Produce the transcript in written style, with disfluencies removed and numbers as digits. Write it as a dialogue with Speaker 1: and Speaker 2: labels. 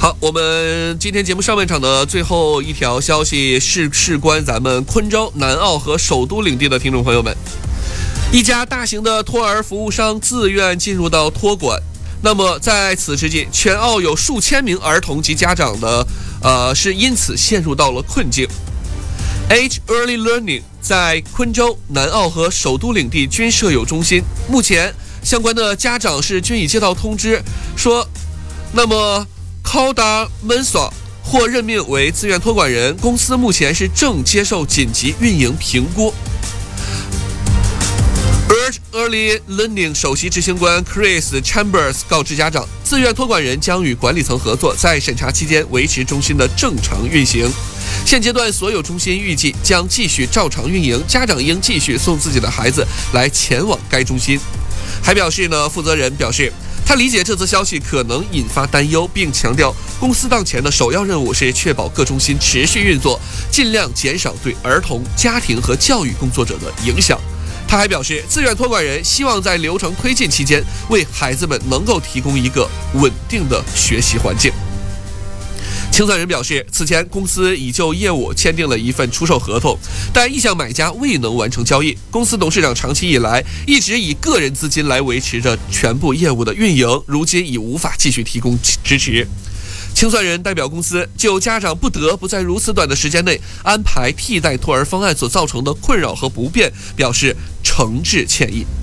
Speaker 1: 好，我们今天节目上半场的最后一条消息是事关咱们昆州、南澳和首都领地的听众朋友们。一家大型的托儿服务商自愿进入到托管，那么在此之际，全澳有数千名儿童及家长的是因此陷入到了困境。Age Early Learning 在昆州、南澳和首都领地均设有中心，目前相关的家长是均已接到通知，说，那么Kauda Mensah 或任命为自愿托管人，公司目前是正接受紧急运营评估。Urge Early Learning 首席执行官 Chris Chambers 告知家长，自愿托管人将与管理层合作，在审查期间维持中心的正常运行。现阶段所有中心预计将继续照常运营，家长应继续送自己的孩子来前往该中心。还表示呢，负责人表示，他理解这则消息可能引发担忧，并强调公司当前的首要任务是确保各中心持续运作，尽量减少对儿童、家庭和教育工作者的影响。他还表示，自愿托管人希望在流程推进期间，为孩子们能够提供一个稳定的学习环境。清算人表示，此前公司已就业务签订了一份出售合同，但意向买家未能完成交易。公司董事长长期以来一直以个人资金来维持着全部业务的运营，如今已无法继续提供支持。清算人代表公司就家长不得不在如此短的时间内安排替代托儿方案所造成的困扰和不便表示诚挚歉意。